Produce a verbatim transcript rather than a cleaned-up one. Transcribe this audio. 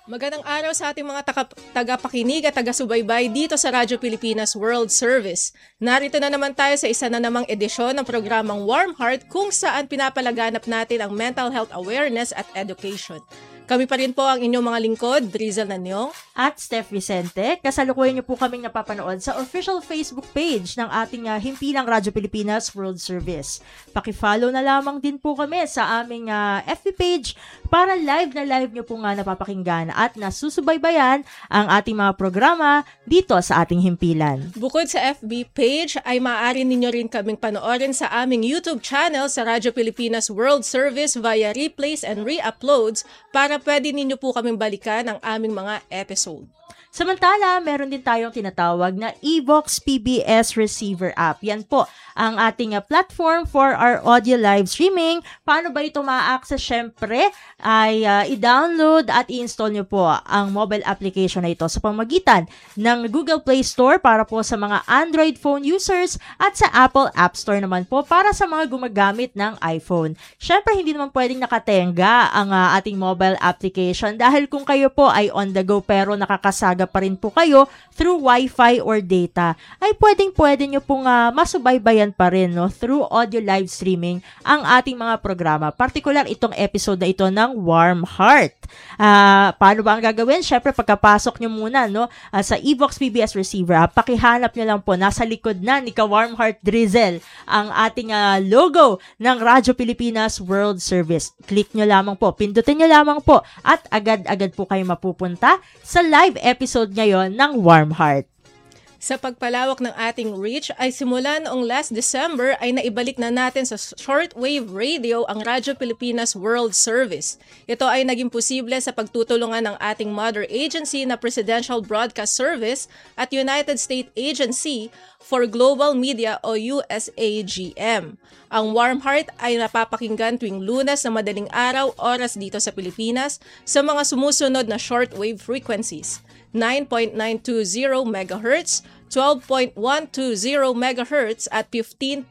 Magandang araw sa ating mga taka- tagapakinig at taga-subaybay dito sa Radyo Pilipinas World Service. Narito na naman tayo sa isa na namang edisyon ng programang Warm Heart kung saan pinapalaganap natin ang mental health awareness at education. Kami pa rin po ang inyong mga lingkod, Drizel Nanyong at Steph Vicente. Kasalukuyan niyo po kaming napapanood sa official Facebook page ng ating uh, Himpilang Radyo Pilipinas World Service. Paki-follow na lamang din po kami sa aming uh, F B page para live na live niyo po nga napapakinggan at nasusubaybayan ang ating mga programa dito sa ating himpilan. Bukod sa F B page, ay maaari ninyo rin kaming panoorin sa aming YouTube channel sa Radyo Pilipinas World Service via replays and re-uploads para pwede ninyo po kaming balikan ang aming mga episode. Samantala, meron din tayong tinatawag na Evox P B S Receiver app. Yan po ang ating uh, platform for our audio live streaming. Paano ba ito ma-access? Syempre, ay uh, i-download at i-install nyo po ang mobile application na ito sa pamamagitan ng Google Play Store para po sa mga Android phone users at sa Apple App Store naman po para sa mga gumagamit ng iPhone. Syempre, hindi naman pwedeng nakatenga ang uh, ating mobile application dahil kung kayo po ay on the go pero nakakasaga pa rin po kayo through Wi-Fi or data, ay pwedeng-pwede nyo pong uh, masubaybayan pa rin no, through audio live streaming ang ating mga programa. Particular itong episode na ito ng Warm Heart. Uh, paano ba ang gagawin? Syempre, pagkapasok nyo muna no, uh, sa Evox P B S Receiver, uh, pakihanap nyo lang po, nasa likod na ni Ka Warm Heart Drizel ang ating uh, logo ng Radyo Pilipinas World Service. Click nyo lamang po, pindutin nyo lamang po at agad-agad po kayo mapupunta sa live episode ngayon ng Warm Heart. Sa pagpalawak ng ating reach ay simula noong last December ay naibalik na natin sa shortwave radio ang Radyo Pilipinas World Service. Ito ay naging posible sa pagtutulungan ng ating mother agency na Presidential Broadcast Service at United States Agency for Global Media o U S A G M. Ang Warm Heart ay napapakinggan tuwing Lunes na madaling araw oras dito sa Pilipinas sa mga sumusunod na shortwave frequencies: nine point nine two zero megahertz, twelve point one two zero megahertz at fifteen